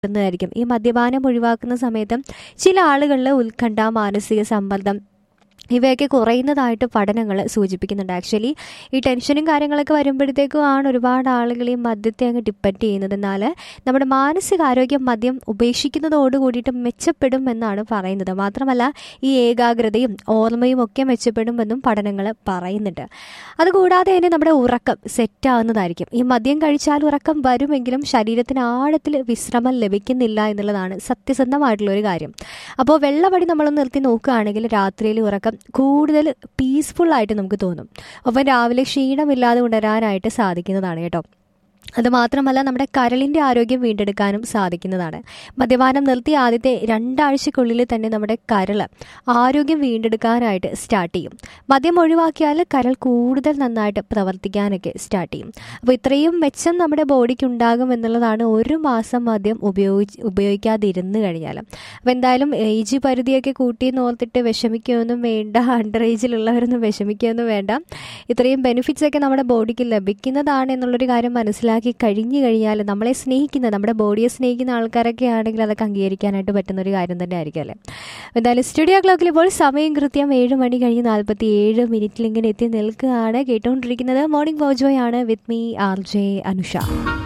ായിരിക്കും. ഈ മദ്യപാനം ഒഴിവാക്കുന്ന സമയത്ത് ചില ആളുകളിൽ ഉത്കണ്ഠ, മാനസിക സമ്മർദ്ദം ഇവയൊക്കെ കുറയുന്നതായിട്ട് പഠനങ്ങൾ സൂചിപ്പിക്കുന്നുണ്ട്. ആക്ച്വലി ഈ ടെൻഷനും കാര്യങ്ങളൊക്കെ വരുമ്പോഴത്തേക്കും ആണ് ഒരുപാട് ആളുകൾ ഈ മദ്യത്തെ അങ്ങ് ഡിപ്പെൻഡ് ചെയ്യുന്നത്. എന്നാൽ നമ്മുടെ മാനസികാരോഗ്യം മദ്യം ഉപേക്ഷിക്കുന്നതോട് കൂടിയിട്ട് മെച്ചപ്പെടും എന്നാണ് പറയുന്നത്. മാത്രമല്ല ഈ ഏകാഗ്രതയും ഓർമ്മയും ഒക്കെ മെച്ചപ്പെടുമെന്നും പഠനങ്ങൾ പറയുന്നുണ്ട്. അതുകൂടാതെ തന്നെ നമ്മുടെ ഉറക്കം സെറ്റാവുന്നതായിരിക്കും. ഈ മദ്യം കഴിച്ചാൽ ഉറക്കം വരുമെങ്കിലും ശരീരത്തിന് ആഴത്തിൽ വിശ്രമം ലഭിക്കുന്നില്ല എന്നുള്ളതാണ് സത്യസന്ധമായിട്ടുള്ളൊരു കാര്യം. അപ്പോൾ വെള്ളപടി നമ്മൾ നിർത്തി നോക്കുകയാണെങ്കിൽ രാത്രിയിൽ ഉറക്കം കൂടുതൽ പീസ്ഫുള്ളായിട്ട് നമുക്ക് തോന്നും. ഒപ്പം രാവിലെ ക്ഷീണമില്ലാതെ ഉണരാനായിട്ട് സാധിക്കുന്നതാണ് കേട്ടോ. അതുമാത്രമല്ല നമ്മുടെ കരളിൻ്റെ ആരോഗ്യം വീണ്ടെടുക്കാനും സാധിക്കുന്നതാണ്. മദ്യപാനം നിർത്തി ആദ്യത്തെ 2 ആഴ്ചക്കുള്ളിൽ തന്നെ നമ്മുടെ കരൾ ആരോഗ്യം വീണ്ടെടുക്കാനായിട്ട് സ്റ്റാർട്ട് ചെയ്യും. മദ്യം ഒഴിവാക്കിയാൽ കരൾ കൂടുതൽ നന്നായിട്ട് പ്രവർത്തിക്കാനൊക്കെ സ്റ്റാർട്ട് ചെയ്യും. അപ്പോൾ ഇത്രയും മെച്ചം നമ്മുടെ ബോഡിക്ക് ഉണ്ടാകും എന്നുള്ളതാണ് 1 മാസം മദ്യം ഉപയോഗിക്കാതിരുന്ന് കഴിഞ്ഞാൽ. അപ്പോൾ എന്തായാലും ഏജ് പരിധിയൊക്കെ കൂട്ടിയെന്ന് ഓർത്തിട്ട് വിഷമിക്കുകയൊന്നും വേണ്ട. അണ്ടർ ഏജിലുള്ളവരൊന്നും വിഷമിക്കുകയൊന്നും വേണ്ട. ഇത്രയും ബെനിഫിറ്റ്സ് ഒക്കെ നമ്മുടെ ബോഡിക്ക് ലഭിക്കുന്നതാണ് എന്നുള്ളൊരു കാര്യം മനസ്സിലാക്കി കഴിഞ്ഞു കഴിഞ്ഞാൽ നമ്മളെ സ്നേഹിക്കുന്ന, നമ്മുടെ ബോഡിയെ സ്നേഹിക്കുന്ന ആൾക്കാരൊക്കെ ആണെങ്കിൽ അതൊക്കെ അംഗീകരിക്കാനായിട്ട് പറ്റുന്നൊരു കാര്യം തന്നെ ആയിരിക്കും അല്ലേ. എന്തായാലും സ്റ്റുഡിയോ ക്ലോക്കിൽ ഇപ്പോൾ സമയം കൃത്യം 7 മണി കഴിഞ്ഞ് 47 ഇങ്ങനെ എത്തി നിൽക്കുകയാണ്. കേട്ടുകൊണ്ടിരിക്കുന്നത് morning മോജോയാണ് with me RJ Anusha.